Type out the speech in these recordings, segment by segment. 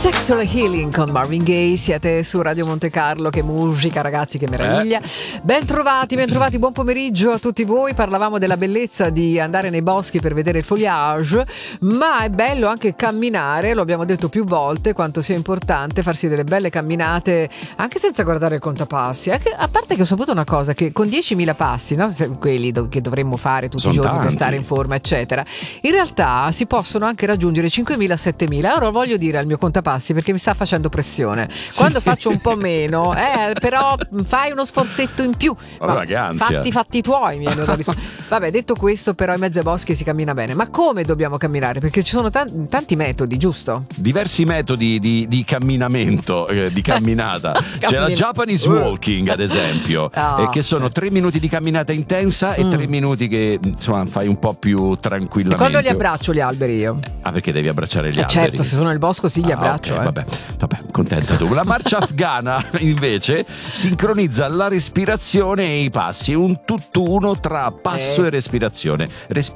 Sexual Healing con Marvin Gaye, siete su Radio Monte Carlo. Che musica, ragazzi, che meraviglia. Ben trovati, buon pomeriggio a tutti voi. Parlavamo della bellezza di andare nei boschi per vedere il foliage, ma è bello anche camminare, lo abbiamo detto più volte quanto sia importante farsi delle belle camminate anche senza guardare il contapassi. Anche, a parte che ho saputo una cosa, che con 10.000 passi, no? Quelli che dovremmo fare tutti i giorni tanti per stare in forma eccetera, in realtà si possono anche raggiungere 5.000-7.000. Ora voglio dire al mio contapassi, perché mi sta facendo pressione, quando faccio un po' meno, però fai uno sforzetto in più. Fatti tuoi, mi hanno da rispondere. Vabbè, detto questo, però in mezzo ai boschi si cammina bene. Ma come dobbiamo camminare? Perché ci sono tanti metodi, giusto? Diversi metodi di camminamento, di camminata. C'è la Japanese walking, ad esempio, che sono 3 minuti di camminata intensa e 3 minuti che insomma fai un po' più tranquillamente. E quando li abbraccio gli alberi io? Perché devi abbracciare gli alberi? Certo, se sono nel bosco sì, li abbraccio. Okay, vabbè, contenta tu. La marcia afghana invece sincronizza la respirazione e i passi, un tutt'uno tra passo e respirazione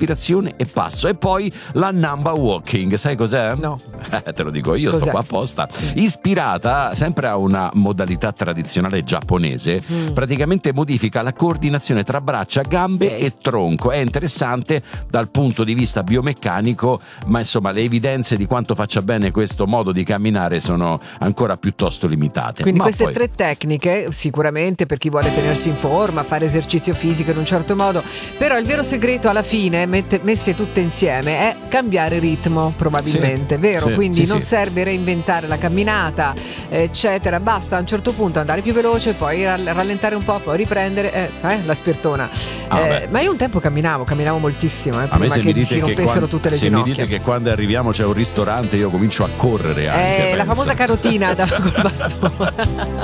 e passo. E poi la Namba walking, sai cos'è? No. Te lo dico io, sto qua apposta. Ispirata sempre a una modalità tradizionale giapponese, praticamente modifica la coordinazione tra braccia, gambe e tronco. È interessante dal punto di vista biomeccanico, ma insomma le evidenze di quanto faccia bene questo modo di camminare sono ancora piuttosto limitate. Quindi queste 3 tecniche sicuramente per chi vuole tenersi in forma, fare esercizio fisico in un certo modo, però il vero segreto alla fine, messe tutte insieme, è cambiare ritmo, probabilmente, vero? Quindi non serve reinventare la camminata eccetera, basta a un certo punto andare più veloce, poi rallentare un po', poi riprendere la spirtona. Ma io un tempo camminavo moltissimo, prima che si rompessero tutte le ginocchia. Se mi dite che quando arriviamo c'è un ristorante, io comincio a correre anche, la famosa carotina col bastone.